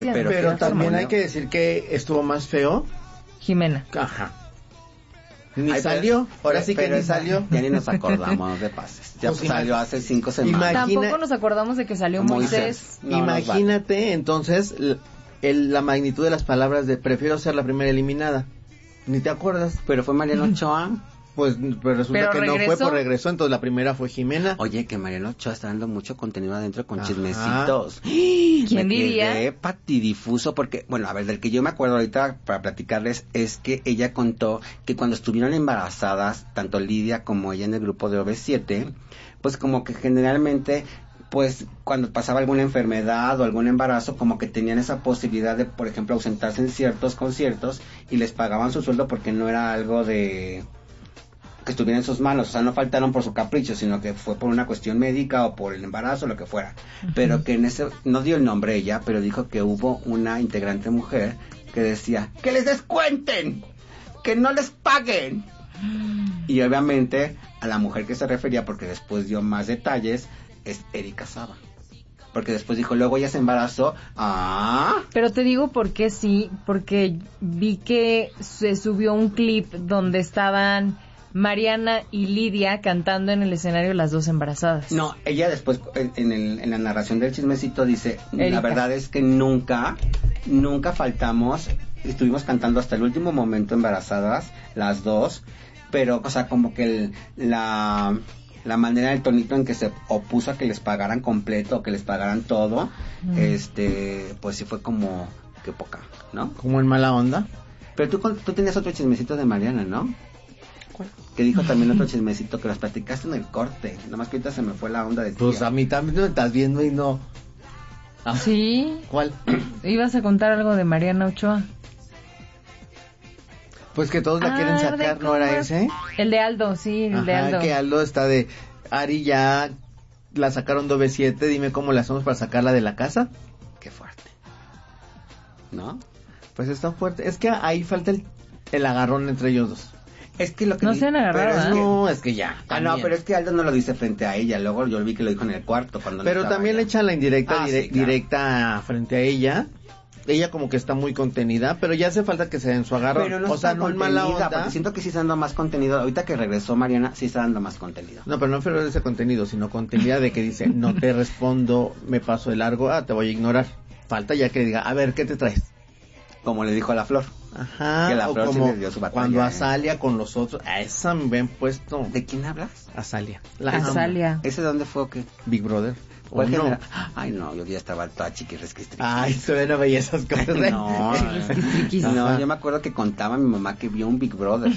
Pero también hay que decir que estuvo más feo Jimena. Ajá. Ni salió, ahora sí que ni salió. Ya ni nos acordamos de pases. Ya pues salió hace 5 semanas. Tampoco nos acordamos de que salió Moisés. No, imagínate entonces la magnitud de las palabras de prefiero ser la primera eliminada. Ni te acuerdas. Pero fue Mariana Ochoa. Pues pero resulta que regresó. No fue, por regresó, entonces la primera fue Jimena. Oye, que Mariana Ochoa está dando mucho contenido adentro con chismecitos. ¿Quién diría? Quedé patidifuso porque, bueno, a ver, del que yo me acuerdo ahorita para platicarles es que ella contó que cuando estuvieron embarazadas, tanto Lidia como ella en el grupo de OV7, pues como que generalmente, pues cuando pasaba alguna enfermedad o algún embarazo, como que tenían esa posibilidad de, por ejemplo, ausentarse en ciertos conciertos y les pagaban su sueldo porque no era algo de que estuviera en sus manos, o sea, no faltaron por su capricho, sino que fue por una cuestión médica o por el embarazo, lo que fuera. Pero que en ese, no dio el nombre ella, pero dijo que hubo una integrante mujer que decía, ¡que les descuenten! ¡Que no les paguen! Y obviamente a la mujer que se refería, porque después dio más detalles, es Erika Saba. Porque después dijo, luego ella se embarazó. Pero te digo por qué sí, porque vi que se subió un clip donde estaban Mariana y Lidia cantando en el escenario, las dos embarazadas. No, ella después en la narración del chismecito dice, Erika. La verdad es que nunca faltamos, estuvimos cantando hasta el último momento embarazadas, las dos, pero, o sea, como que la manera del tonito en que se opuso a que les pagaran completo, o que les pagaran todo, pues sí fue como que poca, ¿no? Como en mala onda. Pero tú tenías otro chismecito de Mariana, ¿no? ¿Cuál? Que dijo también otro chismecito que las platicaste en el corte. Nomás que ahorita se me fue la onda de ti. Pues a mí también me estás viendo y no. Sí. ¿Cuál? ¿Ibas a contar algo de Mariana Ochoa? Pues que todos la quieren sacar, ¿no era ese? El de Aldo, sí, el de Aldo. Que Aldo está de Ari ya la sacaron de OV7, dime cómo la hacemos para sacarla de la casa. Qué fuerte, ¿no? Pues está fuerte. Es que ahí falta el agarrón entre ellos dos. Es que lo que no se han agarrado, es que ya. No, pero es que Aldo no lo dice frente a ella. Luego yo vi que lo dijo en el cuarto cuando. Pero también le echan la indirecta directa claro. Frente a ella. Ella como que está muy contenida, pero ya hace falta que se den su agarrón. Pero no, o sea, no es mala onda. Porque siento que sí está dando más contenido. Ahorita que regresó Mariana, sí está dando más contenido. No, pero no fue de ese contenido, sino contenida de que dice, no te respondo, me paso de largo, te voy a ignorar. Falta ya que diga, a ver, ¿qué te traes? Como le dijo a la Flor. Ajá. Que la o Flor como sí le dio su batalla. Cuando Azalia con los otros, a esa me ven puesto. ¿De quién hablas? Azalia. Azalia. ¿Ese dónde fue o qué? Big Brother. ¿Cuál no? genera? Ay, no, yo ya estaba toda chiquirresquistri. Ay, todavía no veía esas cosas. No, yo me acuerdo que contaba a mi mamá que vio un Big Brother.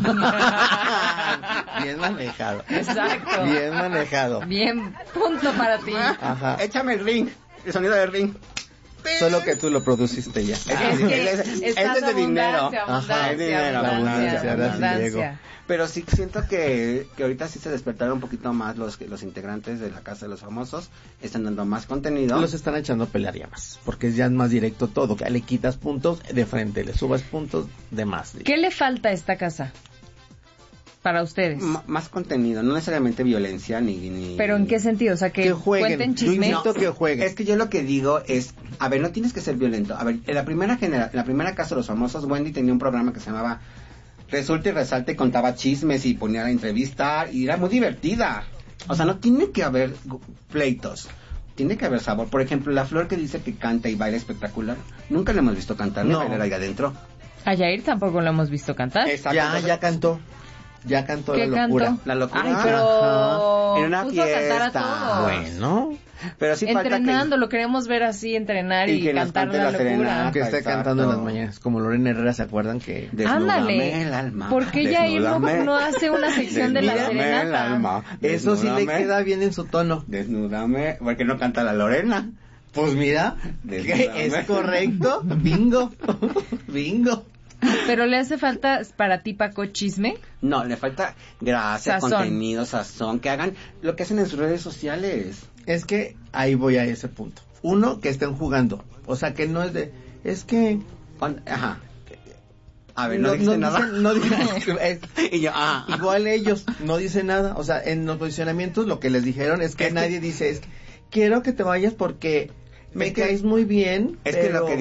Bien manejado. Exacto. Bien manejado. Bien, punto para ti. Ajá. Échame el ring, el sonido del ring. Solo que tú lo produciste ya. Es de dinero. Ajá, es dinero. Abundancia. Pero sí siento que ahorita sí se despertaron un poquito más los integrantes de la Casa de los Famosos. Están dando más contenido. Los están echando a pelear ya más. Porque ya es más directo todo. Que le quitas puntos de frente, le subas puntos de más. ¿Qué le falta a esta casa? Para ustedes. Más contenido, no necesariamente violencia ni... ¿Pero en qué sentido? O sea, que jueguen. Cuenten chismes. No, que jueguen. Es que yo lo que digo es, a ver, no tienes que ser violento. A ver, en la primera Casa de los Famosos, Wendy tenía un programa que se llamaba Resulta y Resalta y contaba chismes y ponía la entrevista y era muy divertida. O sea, no tiene que haber pleitos. Tiene que haber sabor. Por ejemplo, la Flor que dice que canta y baila espectacular, nunca le hemos visto cantar ni bailar ahí adentro. A Yair tampoco lo hemos visto cantar. Exacto. Ya cantó. Ya cantó ¿Qué La Locura. cantó? La Locura. Ay, pero en una puso a cantar a fiesta. todos. Bueno. Pero sí entrenando, lo queremos ver así, entrenar y que nos cantar cante La la Locura. serenata. Que esté Exacto. cantando en las mañanas. Como Lorena Herrera, ¿se acuerdan que? Ándale. El alma. ¿Por qué Yair no hace una sección de la Desnúdame el serenata? alma. Eso sí le Desnúdame. queda bien en su tono. Desnúdame. ¿Por qué no canta la Lorena? Pues mira, Desnúdame. es correcto. Bingo. Bingo. Pero le hace falta para ti, Paco, chisme. No, le falta gracia, Sazón. contenido, sazón, que hagan lo que hacen en sus redes sociales. Es que ahí voy a ese punto. Uno, que estén jugando. O sea, que no es de... Es que... Ajá. A ver, no dijiste nada. No dicen, Y yo, igual ellos no dicen nada. O sea, en los posicionamientos lo que les dijeron es que nadie dice, quiero que te vayas porque me caes muy bien, es pero que lo que